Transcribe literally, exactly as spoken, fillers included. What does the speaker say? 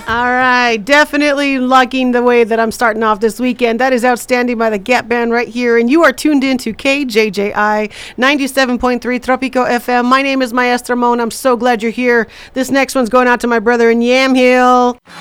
All right, definitely liking the way that I'm starting off this weekend. That is Outstanding by the Gap Band right here, and you are tuned in to K J J I ninety-seven point three Tropico F M. My name is Maestra Mon. I'm so glad you're here. This next one's going out to my brother in Yamhill.